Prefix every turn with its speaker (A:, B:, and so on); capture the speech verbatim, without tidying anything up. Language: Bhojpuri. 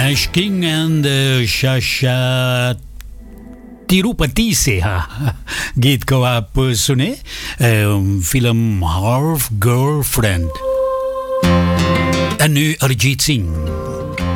A: Ash King en de Shasha Tirupati से हाँ गीत को आप सुने film half girlfriend en nu Arijit Singh